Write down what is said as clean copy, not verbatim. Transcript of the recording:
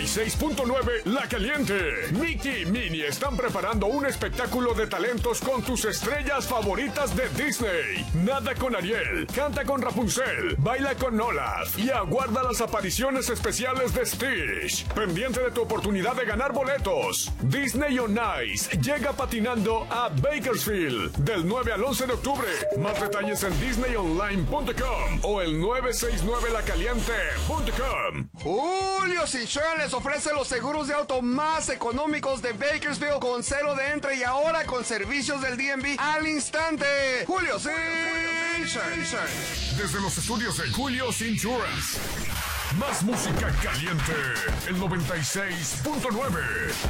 96.9 La Caliente. Mickey y Minnie están preparando un espectáculo de talentos con tus estrellas favoritas de Disney. Nada con Ariel, canta con Rapunzel, baila con Olaf y aguarda las apariciones especiales de Stitch. Pendiente de tu oportunidad de ganar boletos. Disney on Ice llega patinando a Bakersfield del 9 al 11 de octubre. Más detalles en disneyonline.com o el 969lacaliente.com. Julio Citroën les ofrece los seguros de auto más económicos de Bakersfield con cero de entre y ahora con servicios del DMV al instante. Julio Citroën. Desde los estudios de Julio's Insurance. Más música caliente. El 96.9.